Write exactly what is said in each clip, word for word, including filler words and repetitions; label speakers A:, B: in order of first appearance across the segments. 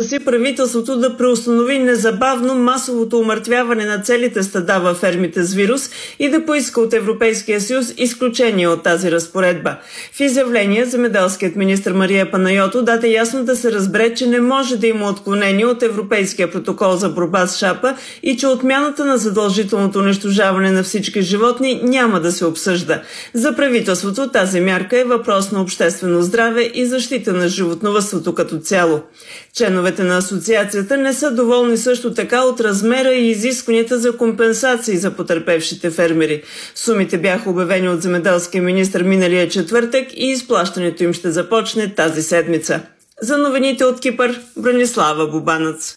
A: си правителството да преустанови незабавно масовото умъртвяване на целите стада във фермите с вирус и да поиска от Европейския съюз изключение от тази разпоредба. В изявление земеделският министр Мария Панайотова даде ясно да се разбере, че не може да има отклонение от Европейския протокол за борба с шапа и че отмяната на задължителното унищожаване на всички животни няма да се обсъжда. За правителството тази мярка е въпрос на обществено здраве и защита на животновъдството като цяло. Членовете на асоциацията не са доволни също така от размера и изискванията за компенсации за потърпевшите фермери. Сумите бяха обявени от земеделския министр миналия четвъртък и изплащането им ще започне тази седмица. За новините от Кипър, Бранислава Бубанец.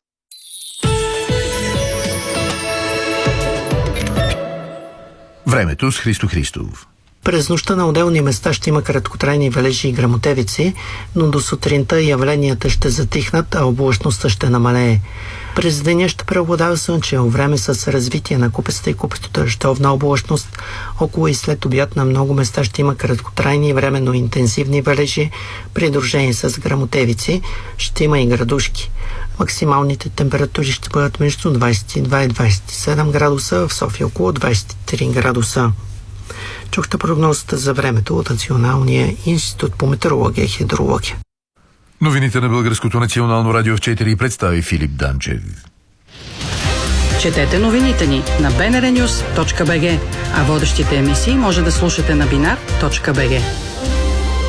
B: Времето с Христо Христов.
C: През нощта на отделни места ще има краткотрайни валежи и гръмотевици, но до сутринта явленията ще затихнат, а облачността ще намалее. През деня ще преобладава слънчево време с развитие на купеста и купесто-дъждовна облачност. Около и след обяд на много места ще има краткотрайни и временно интензивни валежи, придружени с гръмотевици. Ще има и градушки. Максималните температури ще бъдат между двадесет и два и двадесет и седем градуса, в София около двадесет и три градуса. Чухте прогнозата за времето от Националния институт по метеорология и хидрология.
B: Новините на Българското национално радио в четири представи Филип Данчев.
D: Четете новините ни на би ен ар нюз точка би джи, а водещите емисии може да слушате на бинар точка би джи.